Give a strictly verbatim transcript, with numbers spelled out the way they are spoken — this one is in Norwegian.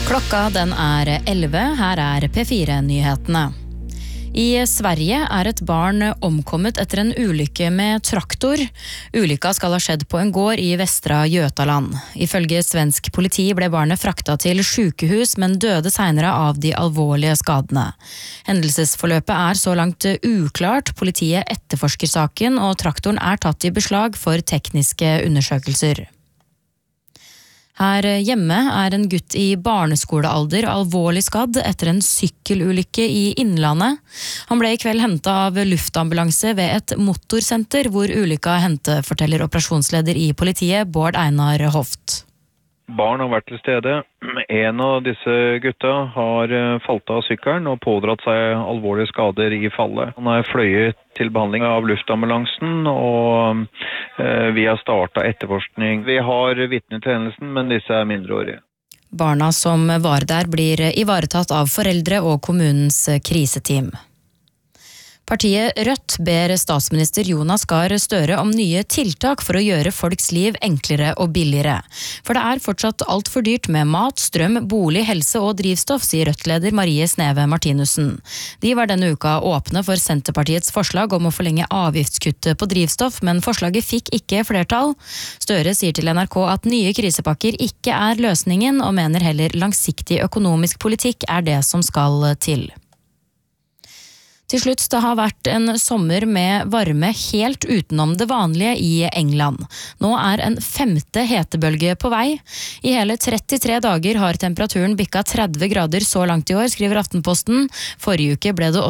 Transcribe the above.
Klokka den er elleve, her er P fire-nyhetene. I Sverige er et barn omkommet etter en ulykke med traktor. Ulykka skal ha skjedd på en gård i Västra Götaland. Ifølge svensk politi ble barnet frakta til sykehus, men døde senere av de alvorlige skadene. Hendelsesforløpet er så langt uklart. Politiet etterforsker saken, og traktoren er tatt i beslag for tekniske undersøkelser. Her hjemme er en gutt i barneskolealder alvorlig skadd etter en sykkelulykke i Innlandet. Han ble i kveld hentet av luftambulanse ved et motorsenter hvor ulykka hendte, forteller operasjonsleder i politiet Bård Einar Hoft. Barn har vært til stede. En av disse gutta har falt av sykkelen og pådratt seg alvorlige skader i fallet. Han er fløyet til behandling av luftambulansen, og eh, vi har startet etterforskning. Vi har vitner til hendelsen, men disse er mindreårige. Barna som var der blir ivaretatt av foreldre og kommunens kriseteam. Partiet Rødt ber statsminister Jonas Gahr Støre om nye tiltak for å gjøre folks liv enklere og billigere. For det er fortsatt alt for dyrt med mat, strøm, bolig, helse og drivstoff, sier Rødt-leder Marie Sneve Martinussen. De var denne uka åpne for Senterpartiets forslag om å forlenge avgiftskuttet på drivstoff, men forslaget fikk ikke flertall. Støre sier til N R K at nye krisepakker ikke er løsningen, og mener heller langsiktig økonomisk politikk er det som skal til. Til slutt, det har vært en sommer med varme helt utenom det vanlige i England. Nå er en femte hetebølge på vei. I hele trettitre dager har temperaturen bikket tretti grader så langt i år, skriver Aftenposten. Forrige uke ble det